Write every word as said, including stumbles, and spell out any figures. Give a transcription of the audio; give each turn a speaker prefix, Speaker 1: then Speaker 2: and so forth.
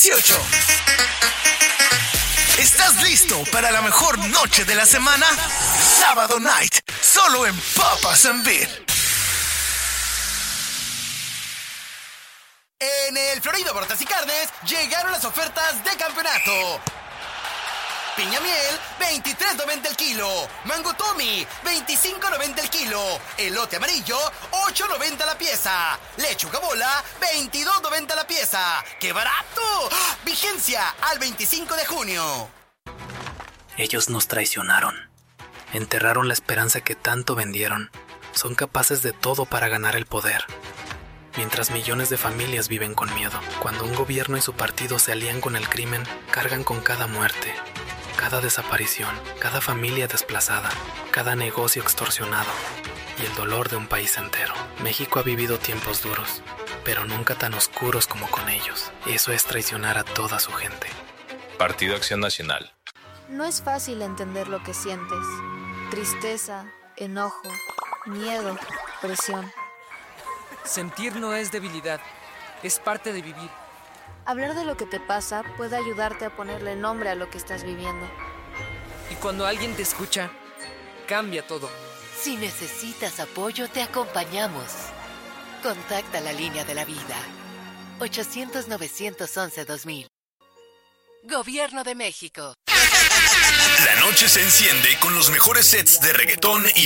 Speaker 1: dieciocho. ¿Estás listo para la mejor noche de la semana? Sábado Night, solo en Papas and Beer.
Speaker 2: En el Florido Bortas y Carnes llegaron las ofertas de campeonato. Piña miel, veintitrés noventa el kilo. Mango Tommy, veinticinco noventa el kilo. Elote amarillo, ocho noventa la pieza. Lechuga bola, veintidós noventa la pieza. ¡Qué barato! Vigencia al veinticinco de junio.
Speaker 3: Ellos nos traicionaron. Enterraron la esperanza que tanto vendieron. Son capaces de todo para ganar el poder. Mientras millones de familias viven con miedo. Cuando un gobierno y su partido se alían con el crimen, cargan con cada muerte, cada desaparición, cada familia desplazada, cada negocio extorsionado y el dolor de un país entero. México ha vivido tiempos duros, pero nunca tan oscuros como con ellos. Eso es traicionar a toda su gente.
Speaker 4: Partido Acción Nacional.
Speaker 5: No es fácil entender lo que sientes. Tristeza, enojo, miedo, presión.
Speaker 6: Sentir no es debilidad, es parte de vivir.
Speaker 5: Hablar de lo que te pasa puede ayudarte a ponerle nombre a lo que estás viviendo.
Speaker 6: Y cuando alguien te escucha, cambia todo.
Speaker 7: Si necesitas apoyo, te acompañamos. Contacta la línea de la vida. ochocientos, novecientos once, dos mil. Gobierno de México.
Speaker 1: La noche se enciende con los mejores sets de reggaetón y